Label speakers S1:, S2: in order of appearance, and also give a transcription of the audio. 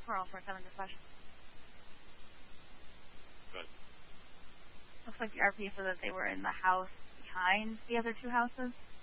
S1: 407 dispatch.
S2: Good.
S1: Looks like the RP said that they were in the house behind the other two houses.